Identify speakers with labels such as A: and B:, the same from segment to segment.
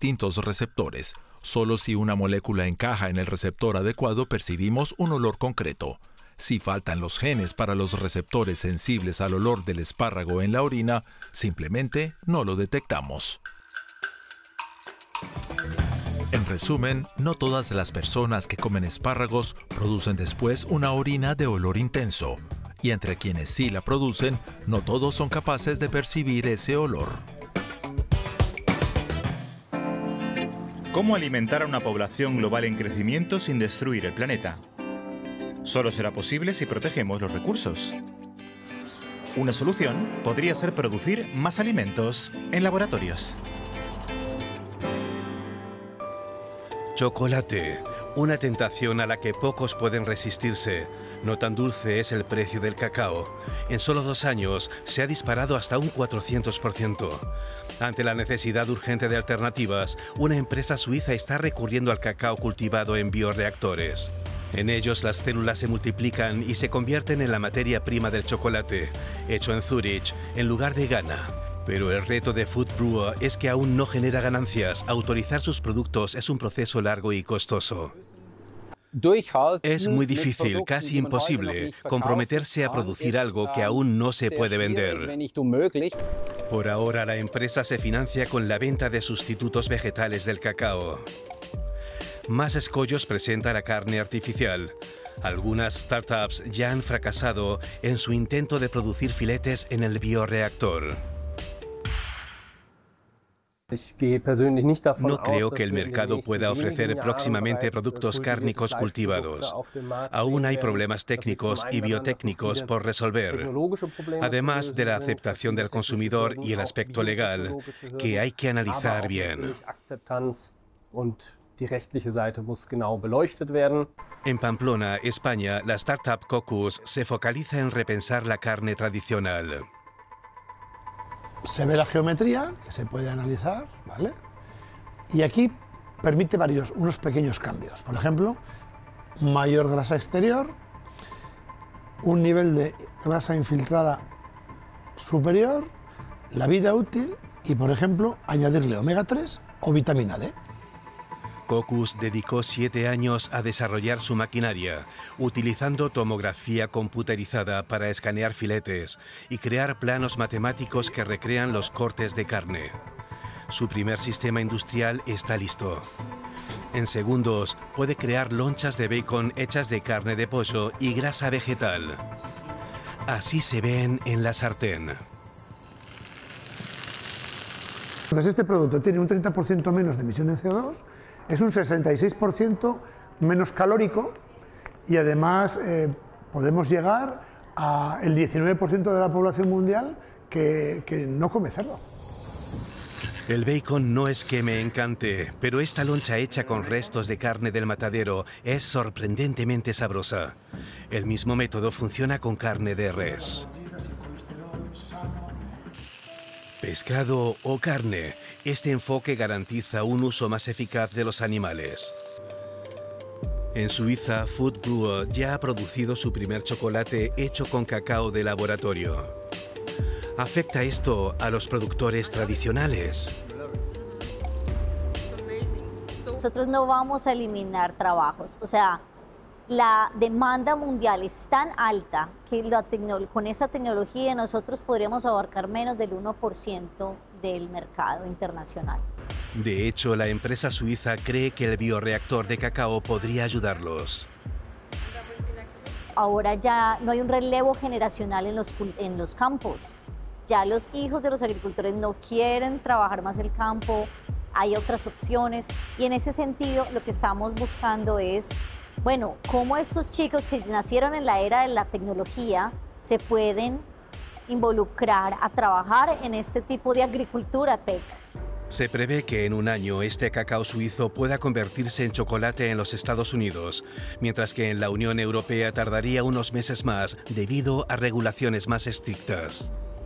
A: distintos receptores. Solo si una molécula encaja en el receptor adecuado percibimos un olor concreto. Si faltan los genes para los receptores sensibles al olor del espárrago en la orina, simplemente no lo detectamos. En resumen, no todas las personas que comen espárragos producen después una orina de olor intenso. Y entre quienes sí la producen, no todos son capaces de percibir ese olor.
B: ¿Cómo alimentar a una población global en crecimiento sin destruir el planeta? Solo será posible si protegemos los recursos. Una solución podría ser producir más alimentos en laboratorios.
C: Chocolate, una tentación a la que pocos pueden resistirse. No tan dulce es el precio del cacao. En solo 2 años se ha disparado hasta un 400%. Ante la necesidad urgente de alternativas, una empresa suiza está recurriendo al cacao cultivado en bioreactores. En ellos las células se multiplican y se convierten en la materia prima del chocolate, hecho en Zúrich, en lugar de Ghana. Pero el reto de Food Brewer es que aún no genera ganancias. Autorizar sus productos es un proceso largo y costoso. Es muy difícil, casi imposible, comprometerse a producir algo que aún no se puede vender. Por ahora, la empresa se financia con la venta de sustitutos vegetales del cacao. Más escollos presenta la carne artificial. Algunas startups ya han fracasado en su intento de producir filetes en el bioreactor. No creo que el mercado pueda ofrecer próximamente productos cárnicos cultivados. Aún hay problemas técnicos y biotécnicos por resolver, además de la aceptación del consumidor y el aspecto legal, que hay que analizar bien. En Pamplona, España, la startup Cocus se focaliza en repensar la carne tradicional.
D: Se ve la geometría, que se puede analizar, ¿vale? Y aquí permite unos pequeños cambios. Por ejemplo, mayor grasa exterior, un nivel de grasa infiltrada superior, la vida útil y, por ejemplo, añadirle omega 3 o vitamina D.
C: Cocus dedicó 7 años a desarrollar su maquinaria, utilizando tomografía computerizada para escanear filetes y crear planos matemáticos que recrean los cortes de carne. Su primer sistema industrial está listo. En segundos puede crear lonchas de bacon hechas de carne de pollo y grasa vegetal. Así se ven en la sartén.
D: Entonces este producto tiene un 30% menos de emisiones de CO2, es un 66% menos calórico y además podemos llegar al 19% de la población mundial que no come cerdo.
C: El bacon no es que me encante, pero esta loncha hecha con restos de carne del matadero es sorprendentemente sabrosa. El mismo método funciona con carne de res. Pescado o carne, este enfoque garantiza un uso más eficaz de los animales. En Suiza, Food Brewer ya ha producido su primer chocolate hecho con cacao de laboratorio. ¿Afecta esto a los productores tradicionales?
E: Nosotros no vamos a eliminar trabajos, o sea, la demanda mundial es tan alta que con esa tecnología nosotros podríamos abarcar menos del 1% del mercado internacional.
C: De hecho, la empresa suiza cree que el bioreactor de cacao podría ayudarlos.
E: Ahora ya no hay un relevo generacional en los campos. Ya los hijos de los agricultores no quieren trabajar más el campo, hay otras opciones y en ese sentido lo que estamos buscando es, bueno, cómo estos chicos que nacieron en la era de la tecnología se pueden involucrar a trabajar en este tipo de agricultura tech.
C: Se prevé que en un año este cacao suizo pueda convertirse en chocolate en los Estados Unidos, mientras que en la Unión Europea tardaría unos meses más debido a regulaciones más estrictas.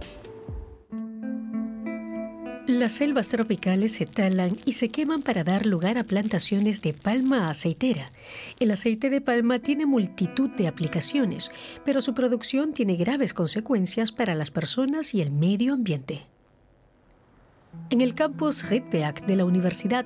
F: Las selvas tropicales se talan y se queman para dar lugar a plantaciones de palma aceitera. El aceite de palma tiene multitud de aplicaciones, pero su producción tiene graves consecuencias para las personas y el medio ambiente. En el campus Riedberg de la Universidad